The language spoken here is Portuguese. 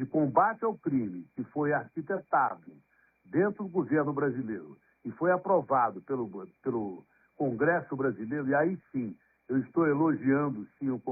de combate ao crime que foi arquitetado dentro do governo brasileiro e foi aprovado pelo Congresso brasileiro, e aí sim, eu estou elogiando sim o